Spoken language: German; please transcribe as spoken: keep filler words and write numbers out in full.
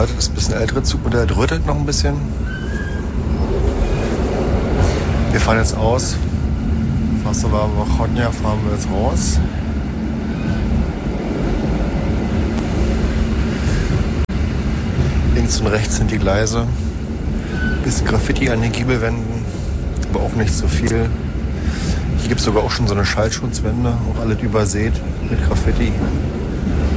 das ist ein bisschen ältere Zugmodell, drötelt noch ein bisschen. Wir fahren jetzt aus. Varsova Vrachotnia fahren wir jetzt raus. Links und rechts sind die Gleise. Bisschen Graffiti an den Giebelwänden, aber auch nicht so viel. Hier gibt es sogar auch schon so eine Schallschutzwände, auch alles übersät mit Graffiti.